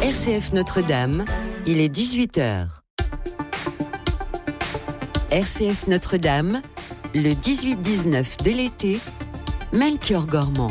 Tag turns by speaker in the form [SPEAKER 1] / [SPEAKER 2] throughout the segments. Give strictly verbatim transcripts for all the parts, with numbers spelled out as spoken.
[SPEAKER 1] R C F Notre-Dame, il est dix-huit heures. R C F Notre-Dame, le dix-huit dix-neuf de l'été, Melchior Gormand.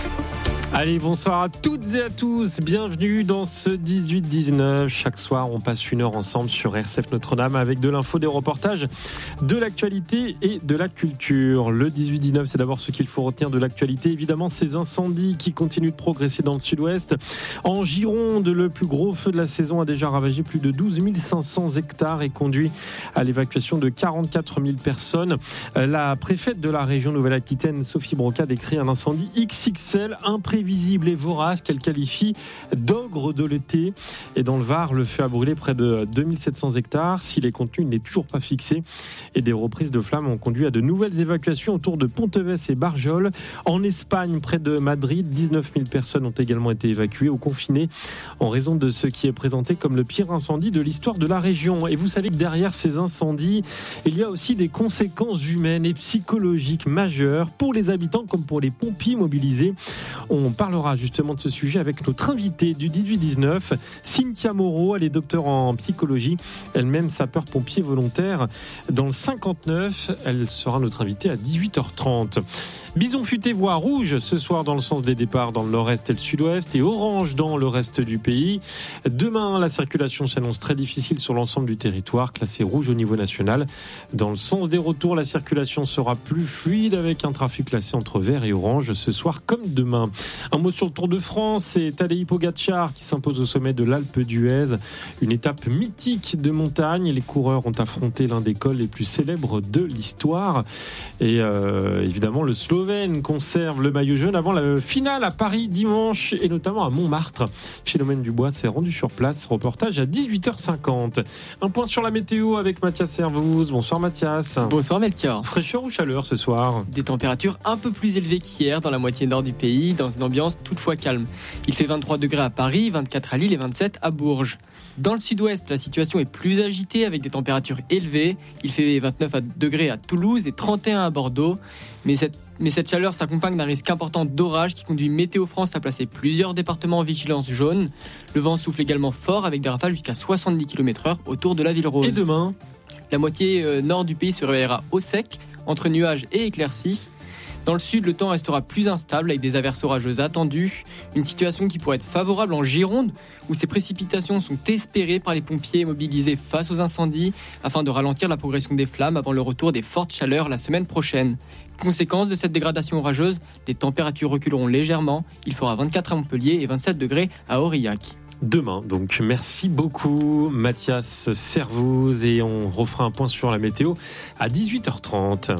[SPEAKER 2] Allez, bonsoir à toutes et à tous, bienvenue dans ce dix-huit dix-neuf. Chaque soir, on passe une heure ensemble sur R C F Notre-Dame avec de l'info, des reportages, de l'actualité et de la culture. Le dix-huit dix-neuf, c'est d'abord ce qu'il faut retenir de l'actualité. Évidemment, ces incendies qui continuent de progresser dans le sud-ouest. En Gironde, le plus gros feu de la saison a déjà ravagé plus de douze mille cinq cents hectares et conduit à l'évacuation de quarante-quatre mille personnes. La préfète de la région Nouvelle-Aquitaine, Sophie Broca, décrit un incendie X X L imprévisible. Visible et vorace qu'elle qualifie d'ogre de l'été. Et dans le Var, le feu a brûlé près de deux mille sept cents hectares. Si les contenus n'est toujours pas fixé, et des reprises de flammes ont conduit à de nouvelles évacuations autour de Ponteves et Barjol. En Espagne, près de Madrid, dix-neuf mille personnes ont également été évacuées ou confinées en raison de ce qui est présenté comme le pire incendie de l'histoire de la région. Et vous savez que derrière ces incendies, il y a aussi des conséquences humaines et psychologiques majeures pour les habitants comme pour les pompiers mobilisés. On parlera justement de ce sujet avec notre invitée du dix-huit dix-neuf, Cynthia Moreau. Elle est docteure en psychologie, elle-même sapeur-pompier volontaire dans le cinquante-neuf. Elle sera notre invitée à dix-huit heures trente. Bison futé voit rouge ce soir dans le sens des départs dans le nord-est et le sud-ouest et orange dans le reste du pays. Demain, la circulation s'annonce très difficile sur l'ensemble du territoire, classé rouge au niveau national. Dans le sens des retours, la circulation sera plus fluide avec un trafic classé entre vert et orange ce soir comme demain. Un mot sur le Tour de France, c'est Tadej Pogačar qui s'impose au sommet de l'Alpe d'Huez. Une étape mythique de montagne. Les coureurs ont affronté l'un des cols les plus célèbres de l'histoire. Et euh, évidemment, le Slovène conserve le maillot jaune avant la finale à Paris dimanche et notamment à Montmartre. Philomène Dubois s'est rendue sur place. Reportage à dix-huit heures cinquante. Un point sur la météo avec Mathias Servouz. Bonsoir Mathias.
[SPEAKER 3] Bonsoir Melchior.
[SPEAKER 2] Fraîcheur ou chaleur ce soir ?
[SPEAKER 3] Des températures un peu plus élevées qu'hier dans la moitié nord du pays, dans une ambiance toutefois calme. Il fait vingt-trois degrés à Paris, vingt-quatre à Lille et vingt-sept à Bourges. Dans le sud-ouest, la situation est plus agitée avec des températures élevées. Il fait vingt-neuf degrés à Toulouse et trente et un à Bordeaux. Mais cette, mais cette chaleur s'accompagne d'un risque important d'orage qui conduit Météo France à placer plusieurs départements en vigilance jaune. Le vent souffle également fort avec des rafales jusqu'à soixante-dix kilomètres heure autour de la ville rose.
[SPEAKER 2] Et demain ?
[SPEAKER 3] La moitié euh, nord du pays se réveillera au sec, entre nuages et éclaircies. Dans le sud, le temps restera plus instable avec des averses orageuses attendues. Une situation qui pourrait être favorable en Gironde, où ces précipitations sont espérées par les pompiers mobilisés face aux incendies afin de ralentir la progression des flammes avant le retour des fortes chaleurs la semaine prochaine. Conséquence de cette dégradation orageuse, les températures reculeront légèrement. Il fera vingt-quatre à Montpellier et vingt-sept degrés à Aurillac.
[SPEAKER 2] Demain, donc merci beaucoup Mathias Servouz et on refera un point sur la météo à dix-huit heures trente.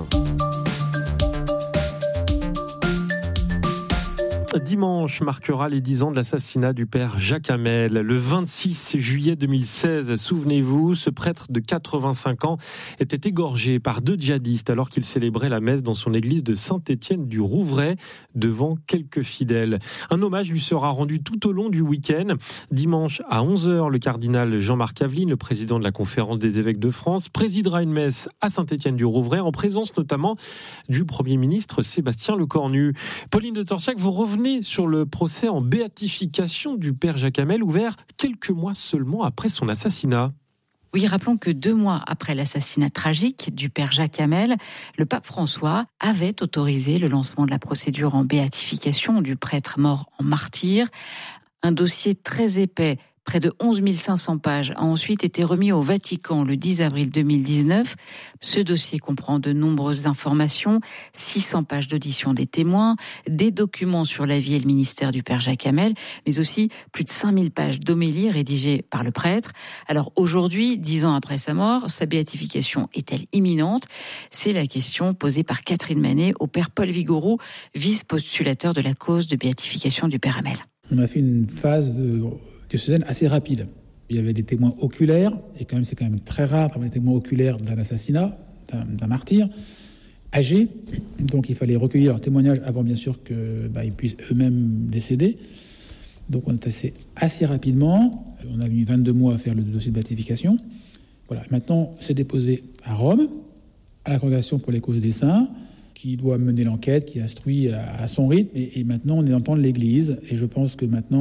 [SPEAKER 2] Dimanche marquera les dix ans de l'assassinat du père Jacques Hamel. Le vingt-six juillet deux mille seize, souvenez-vous, ce prêtre de quatre-vingt-cinq ans était égorgé par deux djihadistes alors qu'il célébrait la messe dans son église de Saint-Étienne du Rouvray devant quelques fidèles. Un hommage lui sera rendu tout au long du week-end. Dimanche à onze heures, le cardinal Jean-Marc Aveline, le président de la Conférence des évêques de France, présidera une messe à Saint-Étienne du Rouvray en présence notamment du Premier ministre Sébastien Lecornu. Pauline de Torsiac, vous revenez sur le procès en béatification du père Jacques Hamel, ouvert quelques mois seulement après son assassinat.
[SPEAKER 4] Oui, rappelons que deux mois après l'assassinat tragique du père Jacques Hamel, le pape François avait autorisé le lancement de la procédure en béatification du prêtre mort en martyr. Un dossier très épais, près de onze mille cinq cents pages, a ensuite été remis au Vatican le dix avril deux mille dix-neuf. Ce dossier comprend de nombreuses informations, six cents pages d'audition des témoins, des documents sur la vie et le ministère du père Jacques Hamel, mais aussi plus de cinq mille pages d'homélies rédigées par le prêtre. Alors aujourd'hui, dix ans après sa mort, sa béatification est-elle imminente ? C'est la question posée par Catherine Manet au père Paul Vigouroux, vice-postulateur de la cause de béatification du père Hamel.
[SPEAKER 5] On a fait une phase de diocésaine assez rapide. Il y avait des témoins oculaires, et quand même c'est quand même très rare d'avoir des témoins oculaires d'un assassinat, d'un, d'un martyr, âgés. Donc il fallait recueillir leurs témoignages avant bien sûr qu'ils bah, puissent eux-mêmes décéder. Donc on est assez, assez rapidement. On a mis vingt-deux mois à faire le dossier de béatification. Voilà. Maintenant, c'est déposé à Rome, à la Congrégation pour les causes des saints, qui doit mener l'enquête, qui instruit à, à son rythme. Et, et maintenant, on est dans le temps de l'Église. Et je pense que maintenant,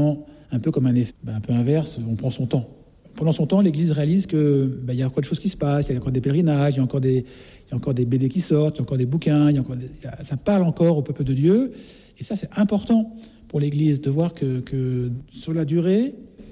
[SPEAKER 5] un peu comme un effet ben, un peu inverse, on prend son temps. Pendant son temps, l'Église réalise qu'il ben, y a encore des choses qui se passent, il y a encore des pèlerinages, il y a encore des, il y a encore des B D qui sortent, il y a encore des bouquins, il y a encore des, il y a, ça parle encore au peuple de Dieu. Et ça, c'est important pour l'Église de voir que, que sur la durée,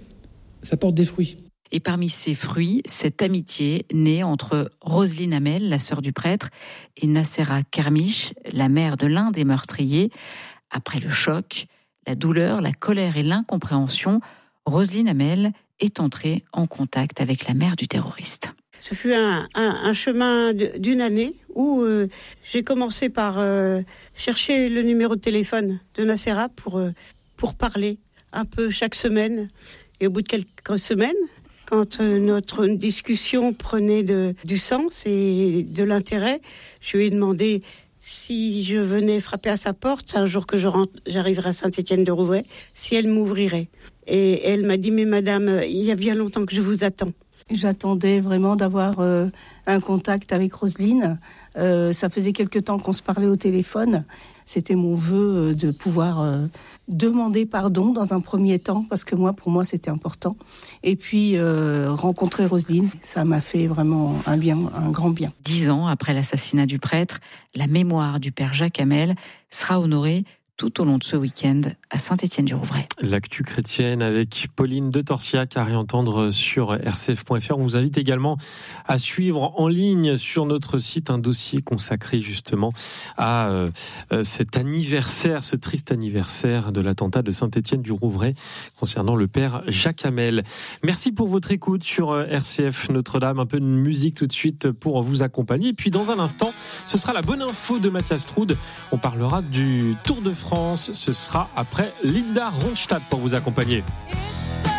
[SPEAKER 5] ça porte des fruits.
[SPEAKER 4] Et parmi ces fruits, cette amitié née entre Roselyne Hamel, la sœur du prêtre, et Nacera Kermiche, la mère de l'un des meurtriers. Après le choc, la douleur, la colère et l'incompréhension, Roselyne Hamel est entrée en contact avec la mère du terroriste.
[SPEAKER 6] Ce fut un, un, un chemin d'une année où euh, j'ai commencé par euh, chercher le numéro de téléphone de Nacera pour, euh, pour parler un peu chaque semaine. Et au bout de quelques semaines, quand euh, notre discussion prenait de, du sens et de l'intérêt, je lui ai demandé si je venais frapper à sa porte, un jour que je rentre, j'arriverai à Saint-Étienne-du-Rouvray, si elle m'ouvrirait. Et elle m'a dit, mais madame, il y a bien longtemps que je vous attends.
[SPEAKER 7] J'attendais vraiment d'avoir euh, un contact avec Roselyne. Euh, ça faisait quelque temps qu'on se parlait au téléphone. C'était mon vœu de pouvoir euh, demander pardon dans un premier temps, parce que moi, pour moi, c'était important. Et puis, euh, rencontrer Roselyne, ça m'a fait vraiment un bien, un grand bien.
[SPEAKER 4] Dix ans après l'assassinat du prêtre, la mémoire du père Jacques Hamel sera honorée tout au long de ce week-end à Saint-Étienne-du-Rouvray.
[SPEAKER 2] L'actu chrétienne avec Pauline de Torsiac à réentendre sur r c f point f r. On vous invite également à suivre en ligne sur notre site un dossier consacré justement à euh, cet anniversaire, ce triste anniversaire de l'attentat de Saint-Étienne-du-Rouvray concernant le père Jacques Hamel. Merci pour votre écoute sur R C F Notre-Dame. Un peu de musique tout de suite pour vous accompagner. Et puis dans un instant, ce sera la bonne info de Mathias Troud. On parlera du Tour de France. France, ce sera après Linda Ronstadt pour vous accompagner.